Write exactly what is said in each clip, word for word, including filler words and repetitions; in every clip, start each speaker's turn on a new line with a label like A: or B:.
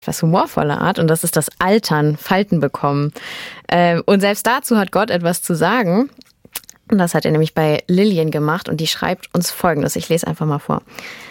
A: etwas humorvolle Art, und das ist das Altern, Falten bekommen. Und selbst dazu hat Gott etwas zu sagen. Und das hat er nämlich bei Lillian gemacht, und die schreibt uns Folgendes. Ich lese einfach mal vor.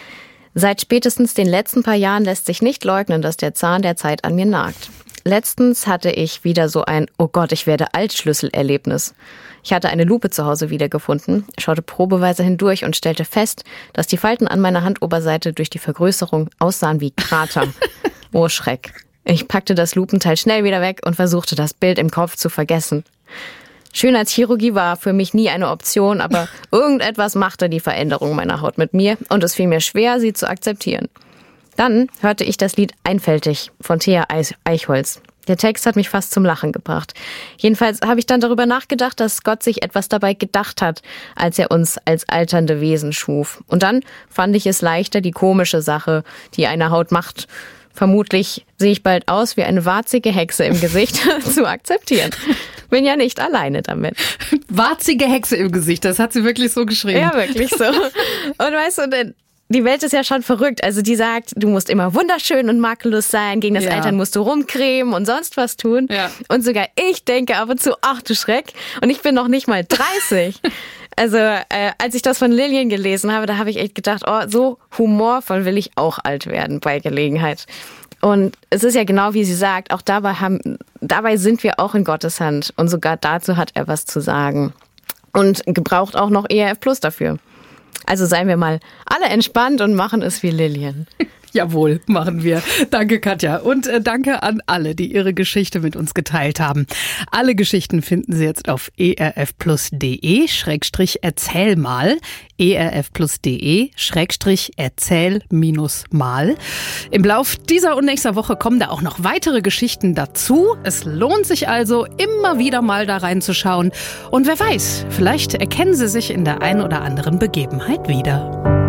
A: Seit spätestens den letzten paar Jahren lässt sich nicht leugnen, dass der Zahn der Zeit an mir nagt. Letztens hatte ich wieder so ein Oh Gott, ich werde alt Schlüsselerlebnis. Ich hatte eine Lupe zu Hause wiedergefunden, schaute probeweise hindurch und stellte fest, dass die Falten an meiner Handoberseite durch die Vergrößerung aussahen wie Krater. Oh Schreck. Ich packte das Lupenteil schnell wieder weg und versuchte, das Bild im Kopf zu vergessen. Schönheitschirurgie war für mich nie eine Option, aber irgendetwas machte die Veränderung meiner Haut mit mir, und es fiel mir schwer, sie zu akzeptieren. Dann hörte ich das Lied Einfältig von Thea Eichholz. Der Text hat mich fast zum Lachen gebracht. Jedenfalls habe ich dann darüber nachgedacht, dass Gott sich etwas dabei gedacht hat, als er uns als alternde Wesen schuf. Und dann fand ich es leichter, die komische Sache, die eine Haut macht, vermutlich sehe ich bald aus wie eine warzige Hexe im Gesicht, zu akzeptieren. Bin ja nicht alleine damit.
B: Warzige Hexe im Gesicht, das hat sie wirklich so geschrieben.
A: Ja, wirklich so. Und weißt du, denn die Welt ist ja schon verrückt. Also die sagt, du musst immer wunderschön und makellos sein, gegen das ja. Altern musst du rumcremen und sonst was tun. Ja. Und sogar ich denke ab und zu, ach du Schreck, und ich bin noch nicht mal dreißig. Also äh, als ich das von Lillian gelesen habe, da habe ich echt gedacht, oh, so humorvoll will ich auch alt werden bei Gelegenheit. Und es ist ja genau wie sie sagt, auch dabei, haben, dabei sind wir auch in Gottes Hand. Und sogar dazu hat er was zu sagen. Und gebraucht auch noch E R F Plus dafür. Also seien wir mal alle entspannt und machen es wie Lillian.
B: Jawohl, machen wir. Danke, Katja. Und äh, danke an alle, die ihre Geschichte mit uns geteilt haben. Alle Geschichten finden Sie jetzt auf erfplus.de schrägstrich erzähl mal. erfplus.de schrägstrich erzähl minus mal. Im Lauf dieser und nächster Woche kommen da auch noch weitere Geschichten dazu. Es lohnt sich also, immer wieder mal da reinzuschauen. Und wer weiß, vielleicht erkennen Sie sich in der einen oder anderen Begebenheit wieder.